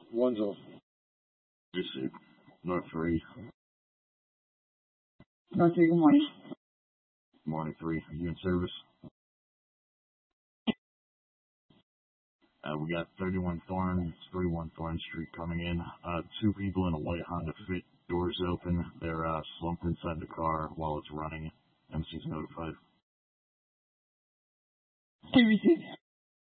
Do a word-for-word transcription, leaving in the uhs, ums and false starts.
One's off. Received. North three. North three, good morning. Morning three. Are you in service? Uh, we got thirty-one Thorn, thirty-one Thorn Street coming in. Uh, two people in a white Honda Fit, doors open. They're uh, slumped inside the car while it's running. M C's notified. Okay, received.